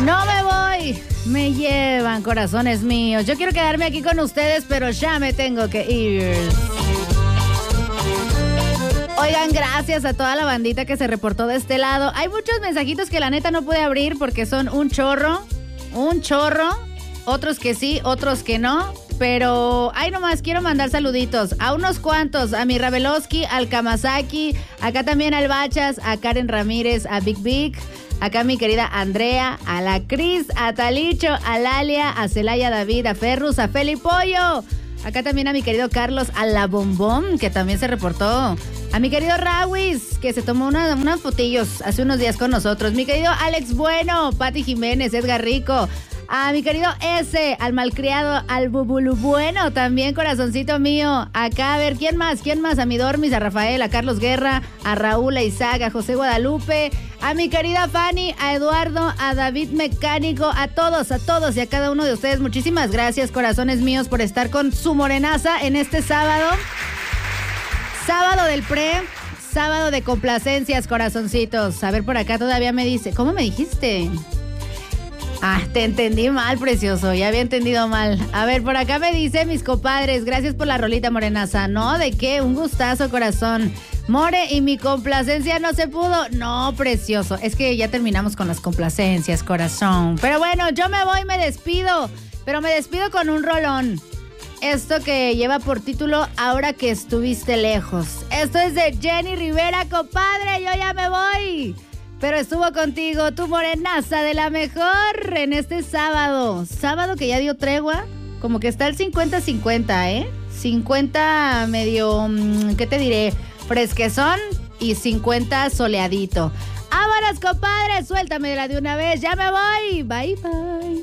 No me voy, me llevan, corazones míos. Yo quiero quedarme aquí con ustedes, pero ya me tengo que ir. Oigan, gracias a toda la bandita que se reportó de este lado. Hay muchos mensajitos que la neta no pude abrir porque son un chorro. Otros que sí, otros que no. Pero ahí nomás quiero mandar saluditos a unos cuantos, a mi Rabeloski, al Kamazaki, acá también al Bachas, a Karen Ramírez, a Big Big, acá mi querida Andrea, a la Cris, a Talicho, a Lalia, a Celaya David, a Ferrus, a Felipollo. Acá también a mi querido Carlos, a la Bombón, que también se reportó. A mi querido Rawis, que se tomó unas fotillos hace unos días con nosotros. Mi querido Alex Bueno, Pati Jiménez, Edgar Rico. A mi querido S, al malcriado, al Bubulu Bueno, también corazoncito mío. Acá, a ver, ¿quién más? A mi Dormis, a Rafael, a Carlos Guerra, a Raúl, a Isaac, a José Guadalupe, a mi querida Fanny, a Eduardo, a David Mecánico, a todos y a cada uno de ustedes. Muchísimas gracias, corazones míos, por estar con su morenaza en este sábado. Sábado del pre, sábado de complacencias, corazoncitos. A ver, por acá todavía me dice, ¿cómo me dijiste? Ah, te entendí mal, precioso, ya había entendido mal. A ver, por acá me dice mis compadres, gracias por la rolita, morenaza. No, ¿de qué? Un gustazo, corazón. More, y mi complacencia no se pudo. No, precioso, es que ya terminamos con las complacencias, corazón. Pero bueno, yo me voy, me despido, pero me despido con un rolón. Esto que lleva por título Ahora que estuviste lejos. Esto es de Jenny Rivera, compadre, yo ya me voy. Pero estuvo contigo tu morenaza de la mejor en este sábado. Sábado que ya dio tregua. Como que está el 50-50, ¿eh? 50 medio, ¿qué te diré? Fresquezón y 50 soleadito. ¡Vámonos, compadre! Suéltame de una vez. Ya me voy. Bye, bye.